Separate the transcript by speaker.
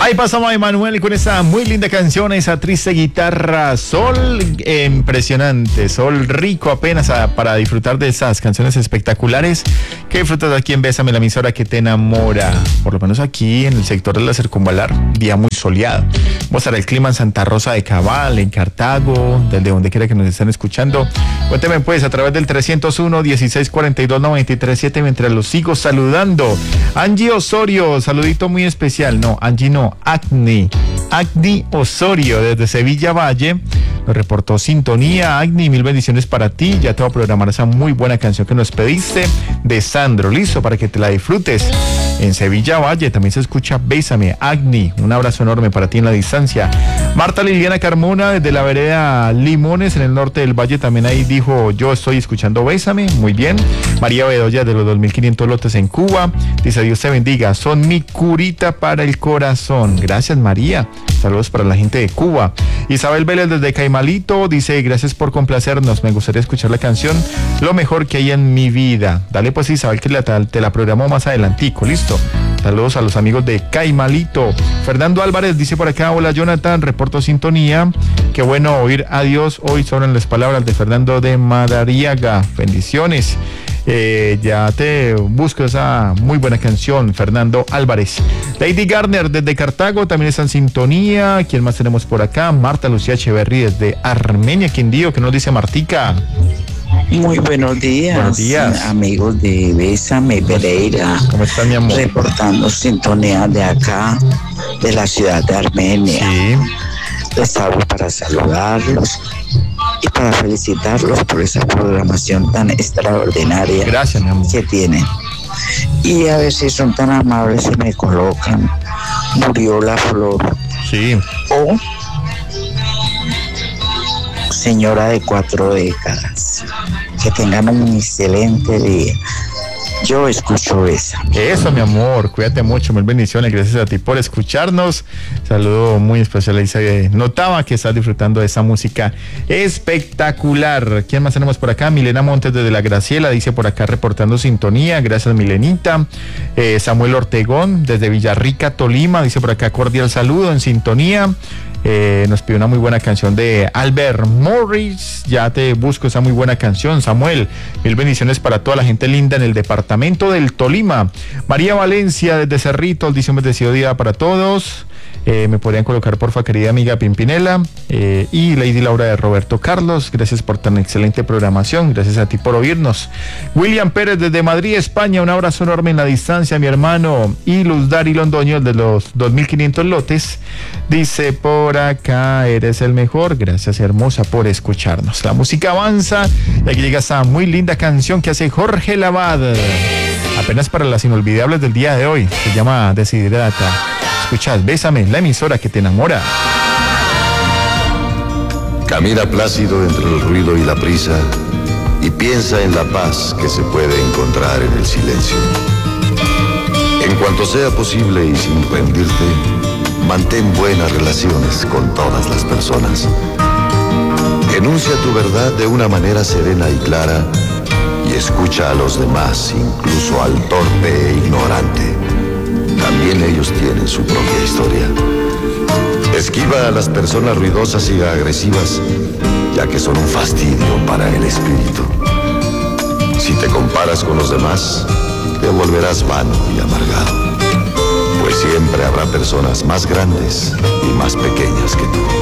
Speaker 1: Ahí pasamos a Emanuel con esa muy linda canción, esa triste guitarra, sol impresionante, sol rico apenas para disfrutar de esas canciones espectaculares que disfrutas aquí en Bésame, la emisora que te enamora. Por lo menos aquí en el sector de la Circunvalar, día muy soleado. Vamos a estar el clima en Santa Rosa de Cabal, en Cartago, desde donde quiera que nos estén escuchando. Cuénteme pues a través del 301-1642-937 mientras los sigo saludando. Angie Osorio, saludito muy especial. No, Angie no, Agni Osorio desde Sevilla Valle nos reportó sintonía. Agni, mil bendiciones para ti. Ya te voy a programar esa muy buena canción que nos pediste de Sandro, listo, para que te la disfrutes. En Sevilla Valle también se escucha Bésame. Agni, un abrazo enorme para ti en la distancia. Marta Liliana Carmona desde la vereda Limones en el norte del valle también ahí dijo: yo estoy escuchando Bésame, muy bien. María Bedoya de los 2500 lotes en Cuba dice: Dios te bendiga, son mi curita para el corazón. Gracias, María, saludos para la gente de Cuba. Isabel Vélez desde Caimalito dice: gracias por complacernos, me gustaría escuchar la canción Lo mejor que hay en mi vida. Dale pues, Isabel, que te la programo más adelantico, listo. Saludos a los amigos de Caimalito. Fernando Álvarez dice por acá: hola Jonathan, reporto sintonía. Qué bueno oír a Dios. Hoy son las palabras de Fernando de Madariaga. Bendiciones. Ya te busco esa muy buena canción, Fernando Álvarez. Lady Garner desde Cartago también está en sintonía. ¿Quién más tenemos por acá? Marta Lucía Echeverry desde Armenia, Quindío. ¿Qué nos dice Martica?
Speaker 2: Muy buenos días, amigos de Bésame Pereira.
Speaker 1: ¿Cómo están, mi amor?
Speaker 2: Reportando sintonía de acá, de la ciudad de Armenia.
Speaker 1: Sí.
Speaker 2: Les hablo para saludarlos y para felicitarlos por esa programación tan extraordinaria.
Speaker 1: Gracias, mi amor.
Speaker 2: Que tienen. Y a ver si son tan amables y me colocan Murió la Flor.
Speaker 1: Sí.
Speaker 2: O Señora de 4 décadas. Que tengan un excelente día. Yo escucho esa.
Speaker 1: Eso, mi amor, cuídate mucho, mil bendiciones, gracias a ti por escucharnos. Saludo muy especial, dice, notaba que estás disfrutando de esa música espectacular. ¿Quién más tenemos por acá? Milena Montes desde La Graciela, dice por acá reportando sintonía, gracias Milenita. Samuel Ortegón desde Villarrica, Tolima, dice por acá cordial saludo, en sintonía. Nos pide una muy buena canción de Albert Morris. Ya te busco esa muy buena canción, Samuel. Mil bendiciones para toda la gente linda en el departamento del Tolima. María Valencia desde Cerritos dice: un bendecido día para todos. Me podrían colocar, porfa, querida amiga Pimpinela. Y Lady Laura de Roberto Carlos, gracias por tan excelente programación, gracias a ti por oírnos. William Pérez desde Madrid, España, un abrazo enorme en la distancia, mi hermano. Y Luz Dari Londoño de los 2500 lotes dice por acá: eres el mejor, gracias hermosa por escucharnos. La música avanza y aquí llega esa muy linda canción que hace Jorge Labad, apenas para las inolvidables del día de hoy, se llama Desiderata. Escuchas Bésame, la emisora que te enamora.
Speaker 3: Camina plácido entre el ruido y la prisa y piensa en la paz que se puede encontrar en el silencio. En cuanto sea posible y sin rendirte, mantén buenas relaciones con todas las personas. Enuncia tu verdad de una manera serena y clara y escucha a los demás, incluso al torpe e ignorante. También ellos tienen su propia historia. Esquiva a las personas ruidosas y agresivas, ya que son un fastidio para el espíritu. Si te comparas con los demás, te volverás vano y amargado, pues siempre habrá personas más grandes y más pequeñas que tú.